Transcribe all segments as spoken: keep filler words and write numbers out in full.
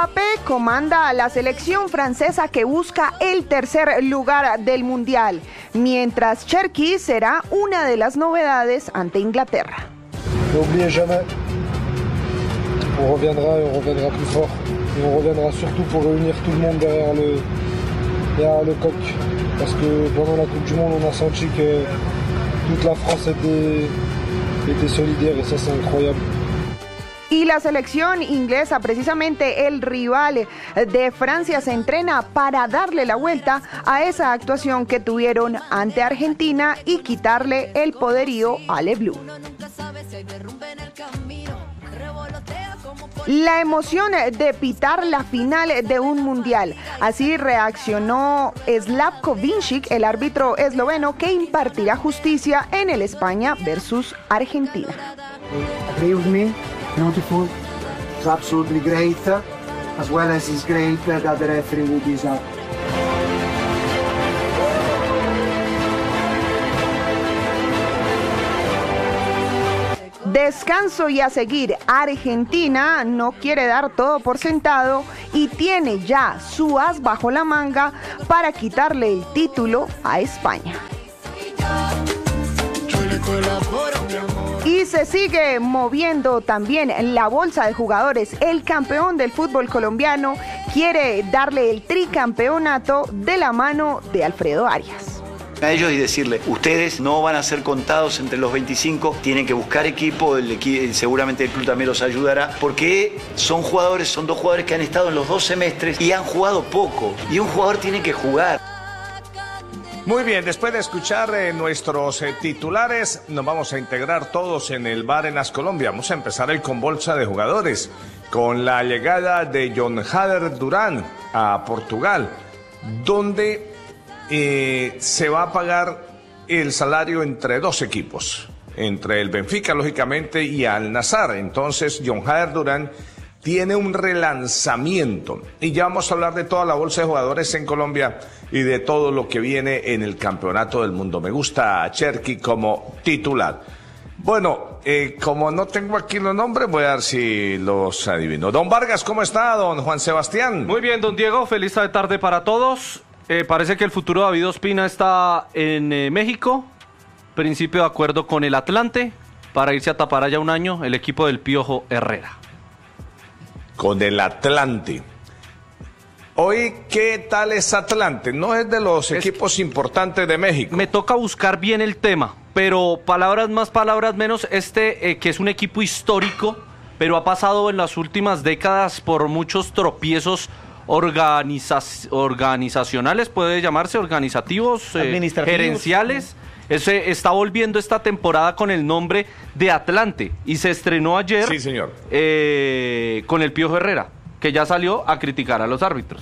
Mbappé comanda a la selección francesa que busca el tercer lugar del Mundial, mientras Cherki será una de las novedades ante Inglaterra. N'oubliez jamais, on reviendra et on reviendra plus fort. Et on reviendra surtout pour réunir tout le monde derrière le, derrière le coq. Parce que pendant la Coupe du Monde, on a senti que toute la France était, était solidaire et ça c'est incroyable. Y la selección inglesa, precisamente el rival de Francia, se entrena para darle la vuelta a esa actuación que tuvieron ante Argentina y quitarle el poderío a Le Bleu. La emoción de pitar la final de un mundial. Así reaccionó Slavko Vincic, el árbitro esloveno que impartirá justicia en el España versus Argentina. Agree with me? Beautiful. It's absolutely great. As well as it's great that the referee will be Zach. Descanso y a seguir. Argentina no quiere dar todo por sentado y tiene ya su as bajo la manga para quitarle el título a España. Y se sigue moviendo también la bolsa de jugadores. El campeón del fútbol colombiano quiere darle el tricampeonato de la mano de Alfredo Arias. A ellos y decirle, ustedes no van a ser contados entre los veinticinco, tienen que buscar equipo, el equi- seguramente el club también los ayudará, porque son jugadores, son dos jugadores que han estado en los dos semestres y han jugado poco, y un jugador tiene que jugar. Muy bien, después de escuchar eh, nuestros eh, titulares, nos vamos a integrar todos en el Barenas Colombia. Vamos a empezar el con bolsa de jugadores, con la llegada de Jon Hader Durán a Portugal, donde eh, se va a pagar el salario entre dos equipos, entre el Benfica, lógicamente, y Al Nassr. Entonces, Jon Hader Durán tiene un relanzamiento. Y ya vamos a hablar de toda la bolsa de jugadores en Colombia y de todo lo que viene en el Campeonato del Mundo. Me gusta a Cherki como titular. Bueno, eh, como no tengo aquí los nombres, voy a ver si los adivino. Don Vargas, ¿cómo está, don Juan Sebastián? Muy bien, don Diego, feliz tarde para todos. Eh, parece que el futuro de David Ospina está en eh, México. Principio de acuerdo con el Atlante para irse a tapar allá un año el equipo del Piojo Herrera. Con el Atlante. Hoy, ¿qué tal es Atlante? No es de los es, equipos importantes de México. Me toca buscar bien el tema, pero palabras más, palabras menos, este eh, que es un equipo histórico, pero ha pasado en las últimas décadas por muchos tropiezos organiza organizacionales, puede llamarse, organizativos, eh, gerenciales. Ese está volviendo esta temporada con el nombre de Atlante y se estrenó ayer, sí, señor. Eh, con el Piojo Herrera, que ya salió a criticar a los árbitros.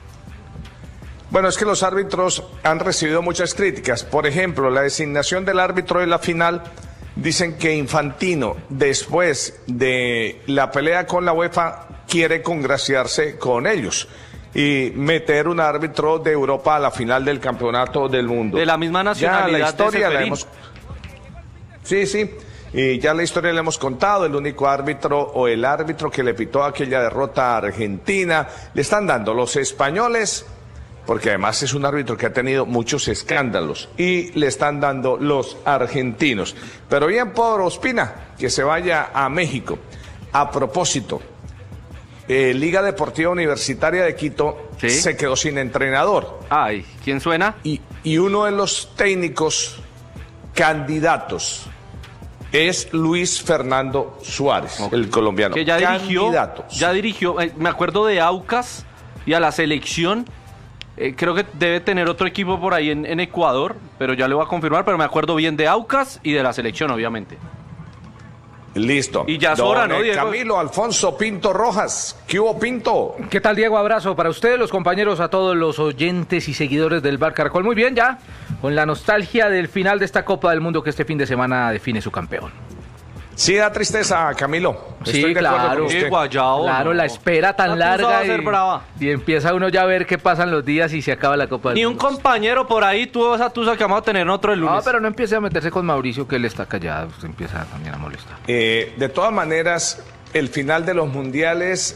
Bueno, es que los árbitros han recibido muchas críticas. Por ejemplo, la designación del árbitro de la final, dicen que Infantino, después de la pelea con la UEFA, quiere congraciarse con ellos y meter un árbitro de Europa a la final del Campeonato del Mundo. De la misma nacionalidad. Ya la historia de la hemos... Sí, sí, y ya la historia la hemos contado. El único árbitro o el árbitro que le pitó aquella derrota a Argentina, le están dando los españoles, porque además es un árbitro que ha tenido muchos escándalos, y le están dando los argentinos. Pero bien por Ospina, que se vaya a México. A propósito, Eh, Liga Deportiva Universitaria de Quito, ¿sí?, se quedó sin entrenador. Ay, ¿quién suena? Y, y uno de los técnicos candidatos es Luis Fernando Suárez, okay, el colombiano. Que ya dirigió, ya dirigió, eh, me acuerdo de Aucas y a la selección. Eh, creo que debe tener otro equipo por ahí en, en Ecuador, pero ya le voy a confirmar, pero me acuerdo bien de Aucas y de la selección, obviamente. Listo. Y ya es hora, ¿no, Diego? Camilo Alfonso Pinto Rojas. ¿Qué hubo, Pinto? ¿Qué tal, Diego? Abrazo para ustedes, los compañeros, a todos los oyentes y seguidores del Bar Caracol. Muy bien, ya con la nostalgia del final de esta Copa del Mundo que este fin de semana define su campeón. Sí, da tristeza, Camilo. Sí, Estoy claro. Sí, Guayao, claro, no. La espera tan la larga y, brava. y empieza uno ya a ver qué pasan los días y se acaba la Copa del Ni Mundo. Ni un compañero por ahí tuvo esa tusa que vamos a tener otro el lunes. No, pero no empiece a meterse con Mauricio, que él está callado. Usted empieza también a molestar. Eh, de todas maneras, el final de los mundiales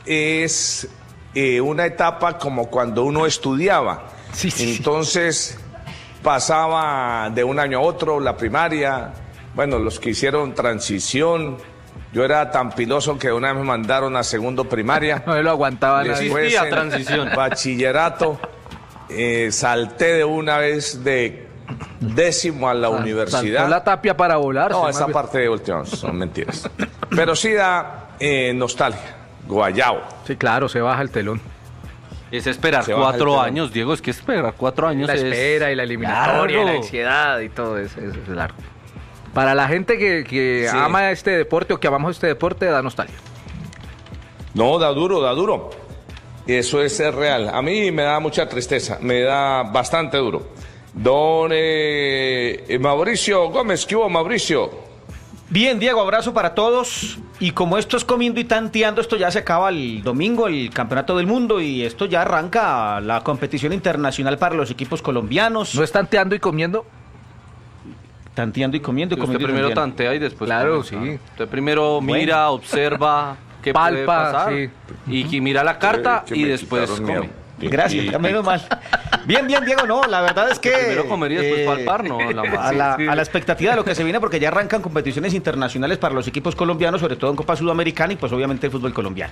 es eh, una etapa como cuando uno estudiaba. Sí, sí. Entonces pasaba de un año a otro la primaria. Bueno, los que hicieron transición, yo era tan piloso que una vez me mandaron a segundo primaria. No me lo aguantaba nadie. Después Existía en transición. bachillerato, eh, salté de una vez de décimo a la Sal- universidad. saltó la tapia para volar. No, se esa me- parte de última son mentiras. Pero sí da eh, nostalgia. Guayabo. Sí, claro, se baja el telón. Es esperar Se baja el cuatro telón. años, Diego, es que esperar cuatro años La es... espera y la eliminatoria, Claro. y la ansiedad y todo eso, eso es largo. Para la gente que, que Sí. ama este deporte o que amamos este deporte, da nostalgia. No, da duro, da duro. Eso es ser real. A mí me da mucha tristeza, me da bastante duro. Don eh, Mauricio Gómez, ¿qué hubo, Mauricio? Bien, Diego, abrazo para todos. Y como esto es comiendo y tanteando, esto ya se acaba el domingo, el Campeonato del Mundo, y esto ya arranca la competición internacional para los equipos colombianos. ¿No es tanteando y comiendo? Tanteando y comiendo y Usted comiendo. y primero tanteando. tantea y después... Claro, come. sí. Usted primero mira, observa qué puede Palpa, pasar. sí. Y que mira la carta Que- que y me después quitaron come. miedo. Gracias, Y- ya menos mal. Bien, bien, Diego, no, la verdad es que... Primero comer y después eh, palpar, ¿no? La a, la, sí. a la expectativa de lo que se viene, porque ya arrancan competiciones internacionales para los equipos colombianos, sobre todo en Copa Sudamericana y pues obviamente el fútbol colombiano.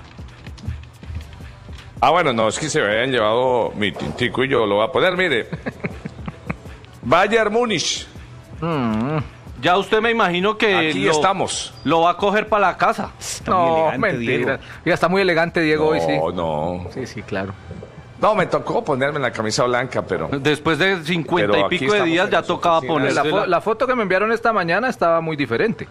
Ah, bueno, no, es que se me habían llevado mi tintico y yo lo voy a poner, mire. Bayern Múnich, Ya usted me imagino que aquí lo, estamos. lo va a coger para la casa. Está muy No, elegante, mentira. Diego. Oiga, está muy elegante Diego hoy, sí. No, no. Sí, sí, claro. No, me tocó ponerme la camisa blanca, pero... Después de cincuenta Pero y aquí pico de estamos días en ya las tocaba oficinas. ponerse La, fo- la... la foto que me enviaron esta mañana estaba muy diferente.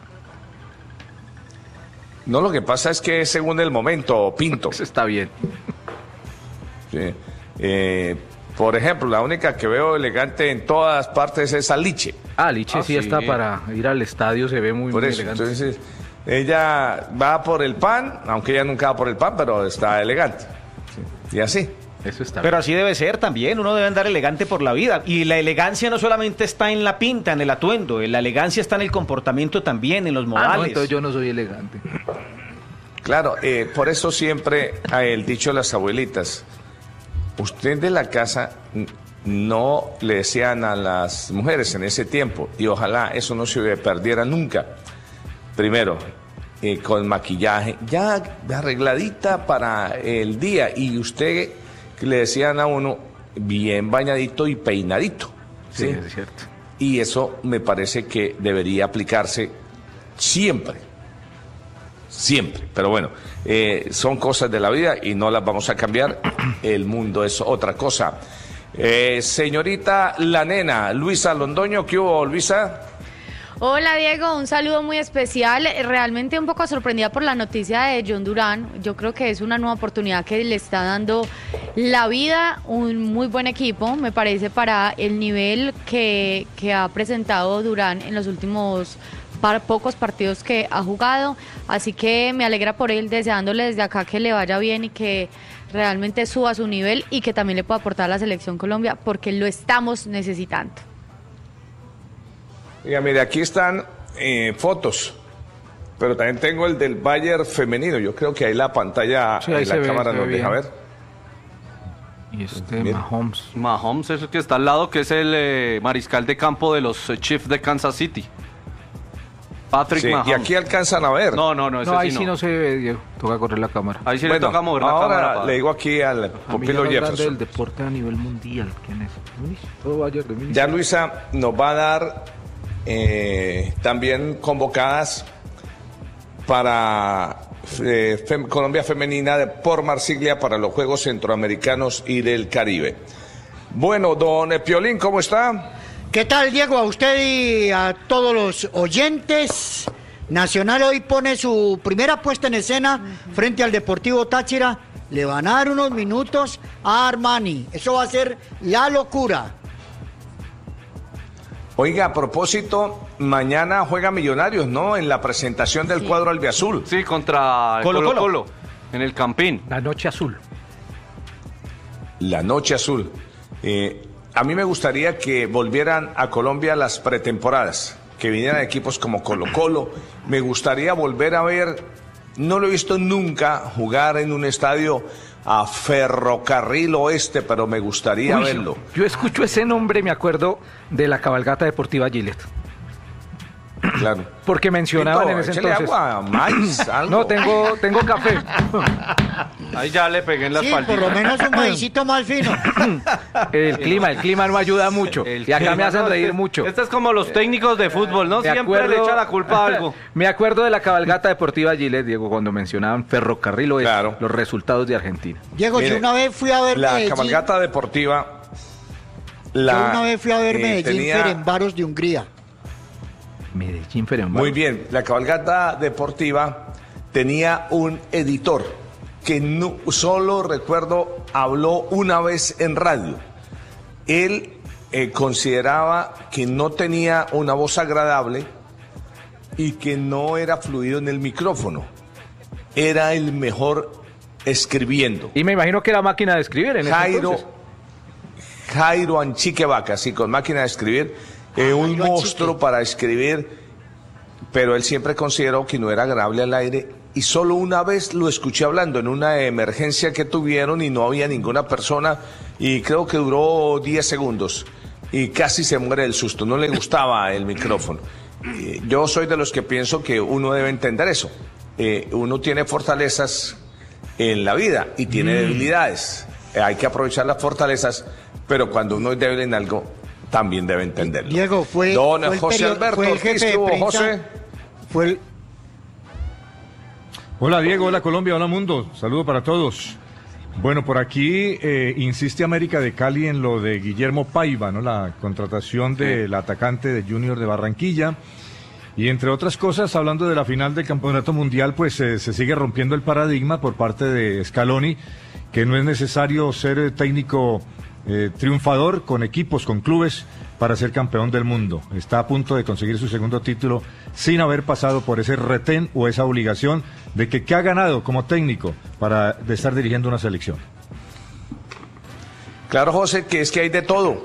No, lo que pasa es que según el momento, pinto. Eso está bien. Sí. Eh, por ejemplo, la única que veo elegante en todas partes es Aliche. Ah, Liche Ah, sí, sí. está para ir al estadio, se ve muy, Por muy eso, elegante. entonces, ella va por el pan, aunque ella nunca va por el pan, pero está elegante. Sí. Y así. Eso está Pero así debe ser también, uno debe andar elegante por la vida. Y la elegancia no solamente está en la pinta, en el atuendo, la elegancia está en el comportamiento también, en los bien. modales. Ah, no, entonces yo no soy elegante. Claro, eh, por eso siempre a el dicho de las abuelitas, usted de la casa n- no le decían a las mujeres en ese tiempo, y ojalá eso no se perdiera nunca. Primero, eh, con maquillaje, ya arregladita para el día, y usted le decían a uno bien bañadito y peinadito. Sí, ¿sí? es cierto. Y eso me parece que debería aplicarse siempre. Siempre. Pero bueno, eh, son cosas de la vida y no las vamos a cambiar. El mundo es otra cosa. Eh, señorita La Nena, Luisa Londoño, ¿qué hubo, Luisa? Hola Diego, un saludo muy especial. Realmente un poco sorprendida por la noticia de John Durán. Yo creo que es una nueva oportunidad que le está dando la vida, un muy buen equipo, me parece, para el nivel que, que ha presentado Durán en los últimos par- pocos partidos que ha jugado. Así que me alegra por él, deseándole desde acá que le vaya bien y que realmente suba su nivel y que también le pueda aportar a la Selección Colombia, porque lo estamos necesitando. Mira, mire, aquí están eh, fotos, pero también tengo el del Bayern femenino. Yo creo que ahí la pantalla, Sí, ahí en se la ve, cámara se ve nos deja bien. ver. Y este Bien. Mahomes. Mahomes es el que está al lado, que es el eh, mariscal de campo de los eh, Chiefs de Kansas City. Patrick Sí, Mahomes. y aquí alcanzan a ver. No, no, no, ese No, ahí sí sí no. no se ve, Diego. Toca correr la cámara. Ahí sí Bueno, le toca mover la cámara. ahora para- le digo aquí al Familia Pupilo más grande del Jefferson. deporte a nivel mundial. ¿Quién es? Múnich. Todo Bayern de Múnich. Ya Luisa nos va a dar eh, también convocadas para eh, Fem- Colombia Femenina de, por Marsiglia para los Juegos Centroamericanos y del Caribe. Bueno, don Piolín, ¿cómo está? ¿Qué tal, Diego? A usted y a todos los oyentes. Nacional hoy pone su primera puesta en escena frente al Deportivo Táchira. Le van a dar unos minutos a Armani. Eso va a ser la locura. Oiga, a propósito, mañana juega Millonarios, ¿no? En la presentación del cuadro albiazul. Sí, contra el Colo Colo Colo. Colo, en el Campín. La noche azul. La noche azul. Eh, a mí me gustaría que volvieran a Colombia las pretemporadas, que vinieran equipos como Colo Colo. Me gustaría volver a ver no lo he visto nunca jugar en un estadio a Ferrocarril Oeste, pero me gustaría Uy, verlo. Yo escucho ese nombre y me acuerdo de la cabalgata deportiva Gillette. Claro. Porque mencionaban Tito, en ese échale entonces. agua, maíz, algo. No, tengo, tengo café. Ahí ya le pegué en las Sí, palmitas. por lo menos un maicito más fino. El clima, el clima no ayuda mucho. El Y acá me clima, hacen no, reír este- mucho. Este es como los técnicos de fútbol, ¿no? Me Siempre le echa la culpa a algo. Me acuerdo de la cabalgata deportiva Gillette, Diego, cuando mencionaban Ferrocarril Oeste, Claro. los resultados de Argentina. Diego, Mire, yo una vez fui a ver La Medellín. cabalgata deportiva. La, yo una vez fui a ver eh, Medellín tenía- Ferencváros de Hungría. Medellín Ferencváros. Muy bien, la cabalgata deportiva tenía un editor que no, solo recuerdo habló una vez en radio. Él eh, consideraba que no tenía una voz agradable y que no era fluido en el micrófono. Era el mejor escribiendo. Y me imagino que era máquina de escribir en ese Jairo, entonces. Jairo Anchique Vaca, sí, con máquina de escribir, eh, un Jairo monstruo Anchique. para escribir, pero él siempre consideró que no era agradable al aire y solo una vez lo escuché hablando en una emergencia que tuvieron y no había ninguna persona y creo que duró diez segundos y casi se muere del susto, no le gustaba el micrófono. Eh, Yo soy de los que pienso que uno debe entender eso. Eh, uno tiene fortalezas en la vida y tiene debilidades. Eh, hay que aprovechar las fortalezas, pero cuando uno es débil en algo, también debe entenderlo. Diego, fue, Don fue el José perio- Alberto fue el Ortiz, jefe ¿qué de hubo, prensa, José? Fue el, Hola Diego, hola Colombia, hola mundo, saludo para todos. Bueno, por aquí eh, insiste América de Cali en lo de Guillermo Paiva, ¿no? La contratación del atacante de Junior de Barranquilla. Y entre otras cosas, hablando de la final del Campeonato Mundial, pues eh, se sigue rompiendo el paradigma por parte de Scaloni, que no es necesario ser eh, técnico eh, triunfador con equipos, con clubes, para ser campeón del mundo. Está a punto de conseguir su segundo título sin haber pasado por ese retén o esa obligación de que qué ha ganado como técnico para de estar dirigiendo una selección. Claro, José, que es que hay de todo.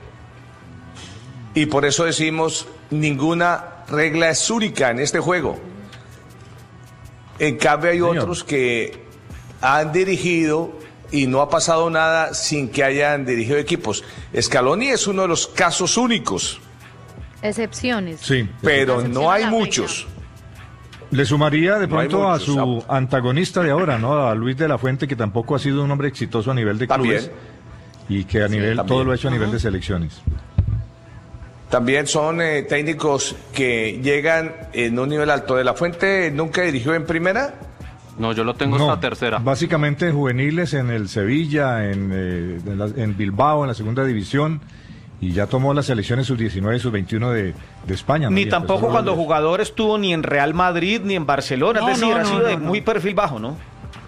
Y por eso decimos, ninguna regla es única en este juego. En cambio hay Señor. otros que han dirigido y no ha pasado nada sin que hayan dirigido equipos. Scaloni es uno de los casos únicos, Excepciones. Sí. pero Excepción no a hay la muchos. Le sumaría de No hay pronto a muchos, su antagonista de ahora, ¿no? A Luis de la Fuente, que tampoco ha sido un hombre exitoso a nivel de También. clubes y que a nivel también. todo lo ha hecho a nivel de selecciones. También son eh, técnicos que llegan en un nivel alto. ¿De la Fuente nunca dirigió en primera? No, yo lo tengo No, hasta tercera. Básicamente en juveniles, en el Sevilla, en, eh, en, la- en Bilbao, en la segunda división, y ya tomó las selecciones sub diecinueve y sub veintiuno de, de España. ¿no? Ni Y empezó tampoco a- cuando jugador estuvo ni en Real Madrid ni en Barcelona, No, es decir, no, ha no, sido de no, no. muy perfil bajo, ¿no?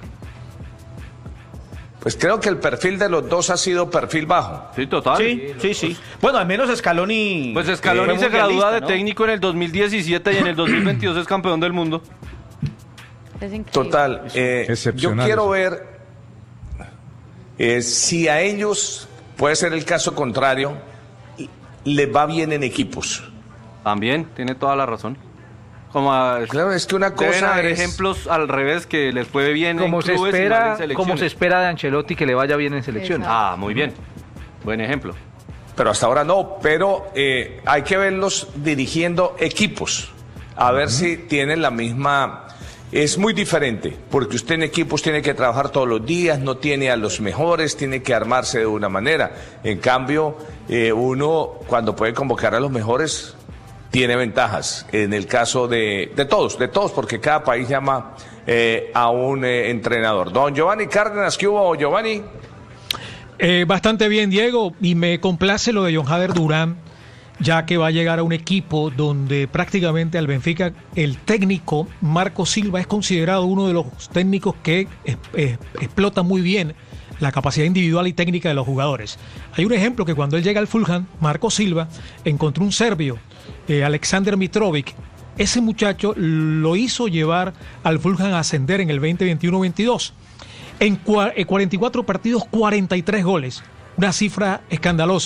Pues creo que el perfil de los dos ha sido perfil bajo. Sí, total. Sí, sí, sí. Bueno, al menos Scaloni. Pues eh, Scaloni fue se gradúa mundialista, de ¿no? técnico en el dos mil diecisiete y en el dos mil veintidós es campeón del mundo. Es increíble. Total. eh, yo Excepcional quiero eso. ver eh, si a ellos, puede ser el caso contrario, les va bien en equipos. También, tiene toda la razón. Como a- Claro, es que una deben cosa haber es- ejemplos al revés que les fue bien Como en se clubes y mal en espera, selecciones. como se espera de Ancelotti que le vaya bien en selección. Exacto. Ah, muy bien. Buen ejemplo. Pero hasta ahora no, pero eh, hay que verlos dirigiendo equipos, a ver si tienen la misma... Es muy diferente, porque usted en equipos tiene que trabajar todos los días, no tiene a los mejores, tiene que armarse de una manera. En cambio, eh, uno cuando puede convocar a los mejores, tiene ventajas. En el caso de, de todos, de todos, porque cada país llama eh, a un eh, entrenador. Don Giovanni Cárdenas, ¿qué hubo, Giovanni? Eh, bastante bien, Diego, y me complace lo de John Jader Durán, ya que va a llegar a un equipo donde prácticamente al Benfica el técnico Marco Silva es considerado uno de los técnicos que es- es- explota muy bien la capacidad individual y técnica de los jugadores. Hay un ejemplo que cuando él llega al Fulham, Marco Silva encontró un serbio, eh, Alexander Mitrovic. Ese muchacho lo hizo llevar al Fulham a ascender en el veinte veintiuno veintidós. En cua- eh, cuarenta y cuatro partidos, cuarenta y tres goles. Una cifra escandalosa.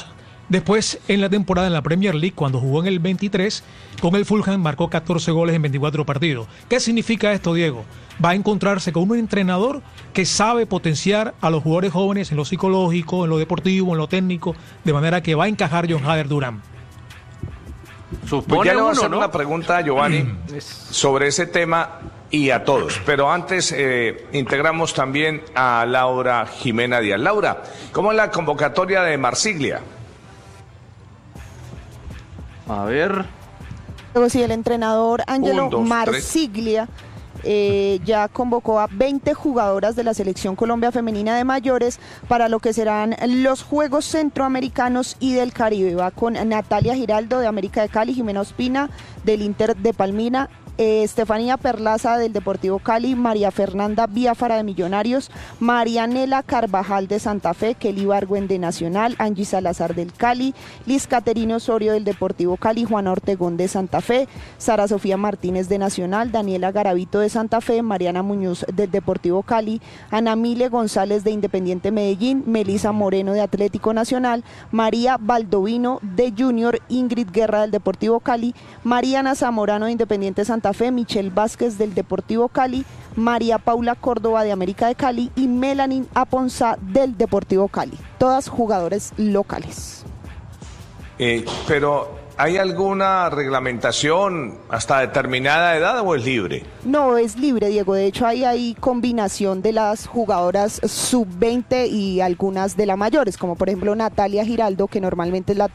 Después, en la temporada en la Premier League, cuando jugó en el veintitrés, con el Fulham marcó catorce goles en veinticuatro partidos. ¿Qué significa esto, Diego? Va a encontrarse con un entrenador que sabe potenciar a los jugadores jóvenes en lo psicológico, en lo deportivo, en lo técnico, de manera que va a encajar John Hader Durán. Pues ya le voy a hacer, ¿no?, una pregunta a Giovanni sobre ese tema y a todos. Pero antes eh, integramos también a Laura Jimena Díaz. Laura, ¿cómo es la convocatoria de Marsiglia? A ver. Luego sí, el entrenador Angelo Un, dos, Marsiglia eh, ya convocó a veinte jugadoras de la Selección Colombia Femenina de Mayores para lo que serán los Juegos Centroamericanos y del Caribe. Va con Natalia Giraldo de América de Cali, Jimena Ospina del Inter de Palmira, Eh, Estefanía Perlaza del Deportivo Cali, María Fernanda Biafara de Millonarios, Marianela Carvajal de Santa Fe, Kelly Bargüen de Nacional, Angie Salazar del Cali, Liz Caterina Osorio del Deportivo Cali, Juana Ortegón de Santa Fe, Sara Sofía Martínez de Nacional, Daniela Garavito de Santa Fe, Mariana Muñoz del Deportivo Cali, Ana Mile González de Independiente Medellín, Melisa Moreno de Atlético Nacional, María Baldovino de Junior, Ingrid Guerra del Deportivo Cali, Mariana Zamorano de Independiente Santa Fe, Michelle Vázquez del Deportivo Cali, María Paula Córdoba de América de Cali y Melanie Aponzá del Deportivo Cali, todas jugadores locales. Eh, pero, ¿hay alguna reglamentación hasta determinada edad o es libre? No, es libre, Diego. De hecho, ahí hay combinación de las jugadoras sub veinte y algunas de las mayores, como por ejemplo Natalia Giraldo, que normalmente es la